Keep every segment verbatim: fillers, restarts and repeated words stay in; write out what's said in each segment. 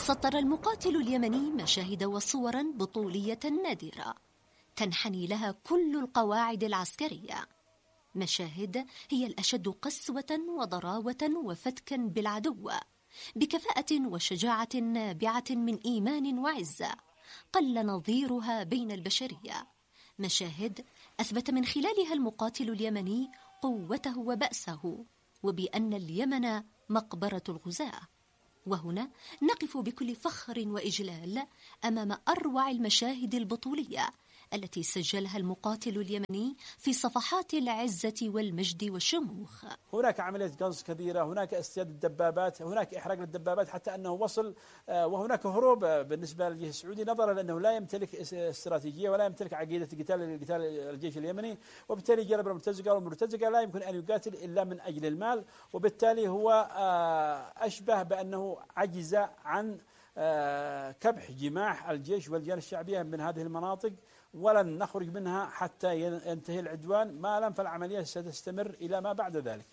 سطر المقاتل اليمني مشاهد وصورا بطولية نادرة تنحني لها كل القواعد العسكرية، مشاهد هي الأشد قسوة وضراوة وفتكا بالعدو، بكفاءة وشجاعة نابعة من إيمان وعزة قل نظيرها بين البشرية، مشاهد أثبت من خلالها المقاتل اليمني قوته وبأسه، وبأن اليمن مقبرة الغزاة. وهنا نقف بكل فخر وإجلال أمام أروع المشاهد البطولية التي سجلها المقاتل اليمني في صفحات العزة والمجد والشموخ. هناك عملية قنص كبيرة، هناك اصطياد الدبابات، هناك إحراق للدبابات حتى أنه وصل، وهناك هروب بالنسبة للجيش السعودي نظرا لأنه لا يمتلك استراتيجية ولا يمتلك عقيدة قتال قتال الجيش اليمني، وبالتالي جلب المرتزقة، والمرتزقة لا يمكن أن يقاتل إلا من أجل المال، وبالتالي هو أشبه بأنه عجز عن كبح جماح الجيش والجيش الشعبية من هذه المناطق، ولن نخرج منها حتى ينتهي العدوان، ما لم فالعملية ستستمر إلى ما بعد ذلك.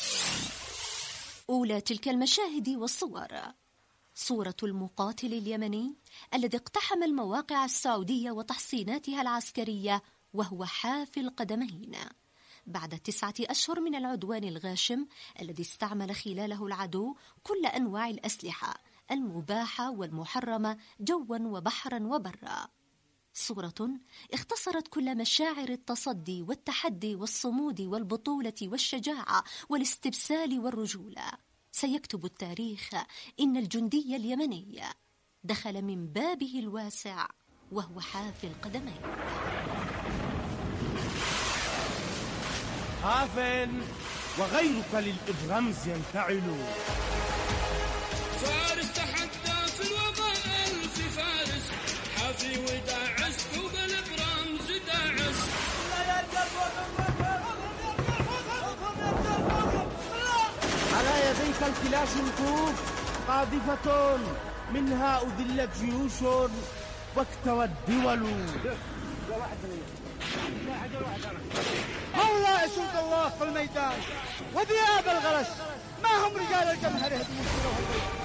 أولى تلك المشاهد والصور صورة المقاتل اليمني الذي اقتحم المواقع السعودية وتحصيناتها العسكرية وهو حافي القدمين بعد تسعة أشهر من العدوان الغاشم الذي استعمل خلاله العدو كل أنواع الأسلحة المباحة والمحرمة جوا وبحرا وبرا. صورة اختصرت كل مشاعر التصدي والتحدي والصمود والبطولة والشجاعة والاستبسال والرجولة. سيكتب التاريخ إن الجندي اليمني دخل من بابه الواسع وهو حافي القدمين. حاف وغيرك للإبرمز ينتعل. فارس تحدى في الوباء في فارس، حافي وداعس فوق الإبرمز داعس. على يديك الكلاشنكوف قاذفة، منها أذلت جيوش واكتوى الدول. هؤلاء سود الله في الميدان وذئاب الغرس، ما هم رجال الجمهر يهدمون.